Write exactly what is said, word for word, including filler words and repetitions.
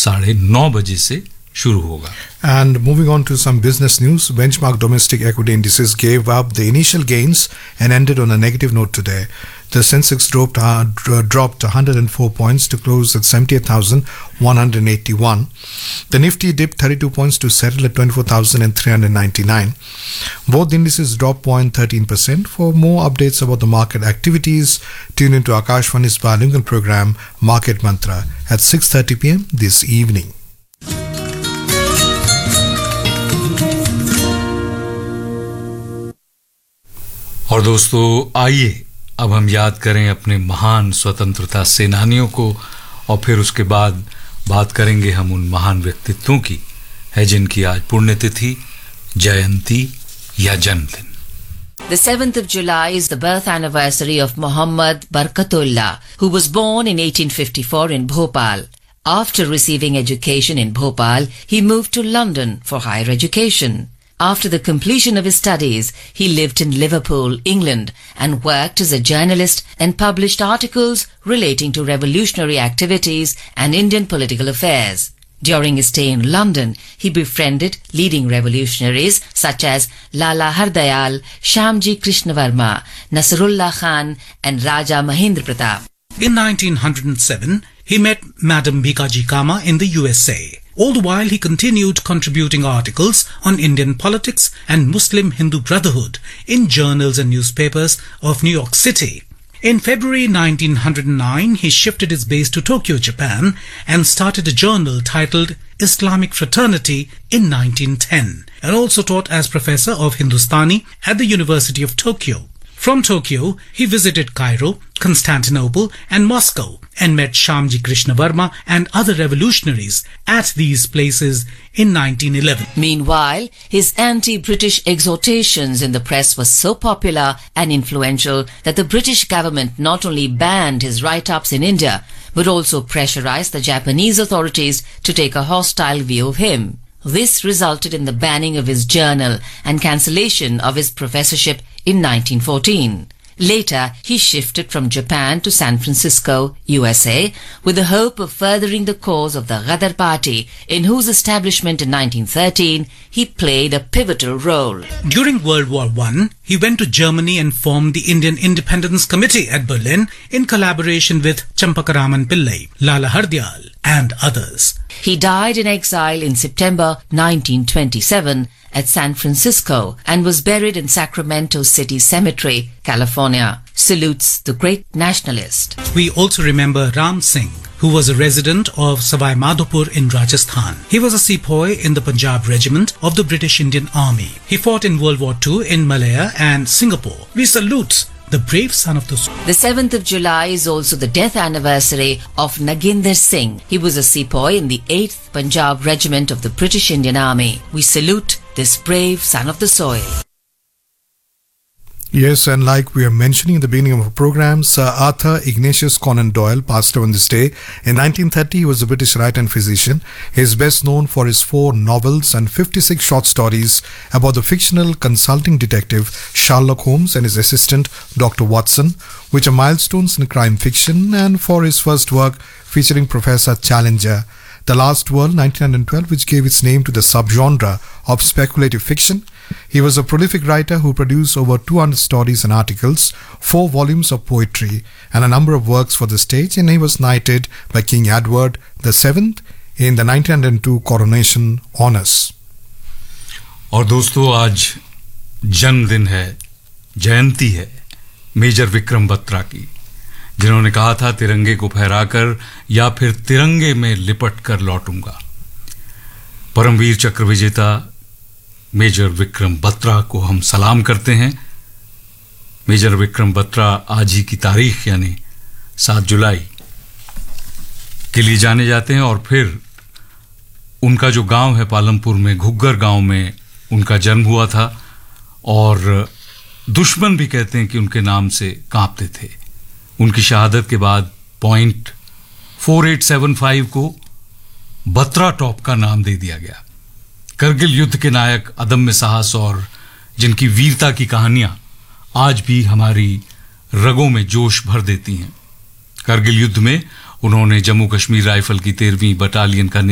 साढ़े नौ बजे से शुरू होगा. And moving on to some business news, benchmark domestic equity indices gave up the initial gains and ended on a negative note today. The Sensex dropped uh, dropped one hundred four points to close at seventy-eight thousand one hundred eighty-one. The Nifty dipped thirty-two points to settle at twenty-four thousand three hundred ninety-nine. Both indices dropped zero point one three percent. For more updates about the market activities, tune into Akashvani's bilingual program Market Mantra at six thirty p.m. this evening. और दोस्तों, आइए अब हम याद करें अपने महान स्वतंत्रता सेनानियों को और फिर उसके बाद बात करेंगे हम उन महान व्यक्तित्वों की है जिनकी आज पुण्यतिथि, जयंती या जन्मदिन. The seventh of July is the birth anniversary of Muhammad Barkatullah, who was born in eighteen fifty-four in Bhopal. After receiving education in Bhopal, he moved to London for higher education. After the completion of his studies, he lived in Liverpool, England, and worked as a journalist and published articles relating to revolutionary activities and Indian political affairs. During his stay in London, he befriended leading revolutionaries such as Lala Hardayal, Shyamji Krishnavarma, Nasrullah Khan, and Raja Mahendra Pratap. In nineteen oh seven, he met Madam Bhikaji Cama in the U S A. All the while, he continued contributing articles on Indian politics and Muslim Hindu Brotherhood in journals and newspapers of New York City. In February nineteen oh nine, he shifted his base to Tokyo, Japan, and started a journal titled Islamic Fraternity in nineteen ten, and also taught as professor of Hindustani at the University of Tokyo. From Tokyo, he visited Cairo, Constantinople, and Moscow, and met Shyamji Krishnavarma and other revolutionaries at these places in nineteen eleven. Meanwhile, his anti-British exhortations in the press were so popular and influential that the British government not only banned his write-ups in India, but also pressurized the Japanese authorities to take a hostile view of him. This resulted in the banning of his journal and cancellation of his professorship in nineteen fourteen. Later, he shifted from Japan to San Francisco, U S A, with the hope of furthering the cause of the Ghadar Party, in whose establishment in nineteen thirteen he played a pivotal role. During World War One, he went to Germany and formed the Indian Independence Committee at Berlin in collaboration with Champakaraman Pillai, Lala Hardayal, and others. He died in exile in September nineteen twenty-seven at San Francisco and was buried in Sacramento City Cemetery, California. Salutes the great nationalist. We also remember Ram Singh, who was a resident of Savai Madhopur in Rajasthan. He was a sepoy in the Punjab Regiment of the British Indian Army. He fought in World War Two in Malaya and Singapore. We salute the brave son of the soil. The seventh of July is also the death anniversary of Naginder Singh. He was a sepoy in the eighth Punjab Regiment of the British Indian Army. We salute this brave son of the soil. Yes, and like we are mentioning in the beginning of our program, Sir Arthur Ignatius Conan Doyle passed away on this day. In nineteen thirty, he was a British writer and physician. He is best known for his four novels and fifty-six short stories about the fictional consulting detective Sherlock Holmes and his assistant Doctor Watson, which are milestones in crime fiction, and for his first work featuring Professor Challenger, The Last World, nineteen twelve, which gave its name to the subgenre of speculative fiction. He was a prolific writer who produced over two hundred stories and articles, four volumes of poetry, and a number of works for the stage, and he was knighted by King Edward the seventh in the nineteen oh two coronation honors. और दोस्तों, आज जन्मदिन है, जयंती है major Vikram Batra की, जिन्होंने कहा था तिरंगे को फहराकर या फिर तिरंगे में लिपट कर लौटूंगा. परमवीर चक्र विजेता मेजर विक्रम बत्रा को हम सलाम करते हैं. मेजर विक्रम बत्रा आज ही की तारीख यानी सात जुलाई के लिए जाने जाते हैं, और फिर उनका जो गांव है पालमपुर में, घुग्गर गांव में उनका जन्म हुआ था, और दुश्मन भी कहते हैं कि उनके नाम से कांपते थे. उनकी शहादत के बाद point four eight seven five को बत्रा टॉप का नाम दे दिया गया. करगिल युद्ध के नायक, अदम्य साहस और जिनकी वीरता की कहानियां आज भी हमारी रगों में जोश भर देती हैं. करगिल युद्ध में उन्होंने जम्मू कश्मीर राइफल की तेरहवीं बटालियन का